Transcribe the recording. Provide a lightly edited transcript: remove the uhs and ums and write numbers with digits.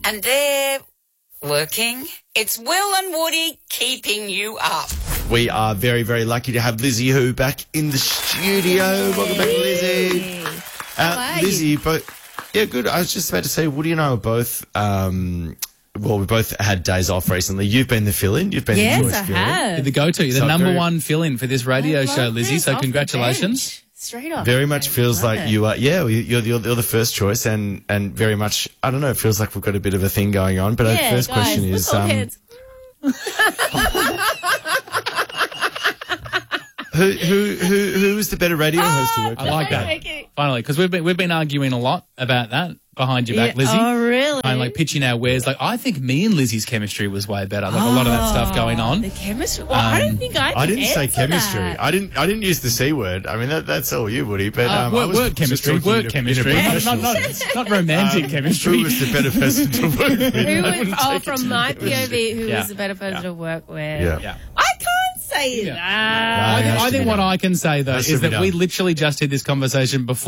and they're working. It's Will and Woody keeping you up. We are very, very lucky to have Lizzie Who back in the studio. Welcome back, Lizzie. Lizzie, yeah, good. I was just about to say, Woody and I were both, we both had days off recently. You've been the fill-in. You've been the choice fill-in. You're the go-to. You're the number one fill-in for this radio show, Lizzie. So congratulations. Straight off. Very much feels like you are. Yeah, you're the first choice, and very much. I don't know. It feels like we've got a bit of a thing going on. But our first question is, who is the better radio host to work with? I like that. Finally, because we've been arguing a lot about that behind your back, Lizzie. Oh, really? And like pitching our wares. Like I think me and Lizzie's chemistry was way better. Like a lot of that stuff going on. The chemistry. Well, I don't think I didn't say chemistry. That. I didn't use the C word. I mean that's all you, Woody. But work chemistry. Work chemistry. Not romantic chemistry. Who was the better person to work with? From my POV, who was the better person to work with? Yeah. I can't say that. I think what I can say though is that we literally just had this conversation before.